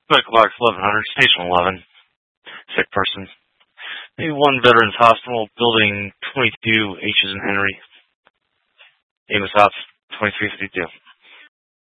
Medical Box 1100, Station 11. Sick person. Maybe 1 Veterans Hospital, Building 22, H is in Henry. Amos Ops 2352.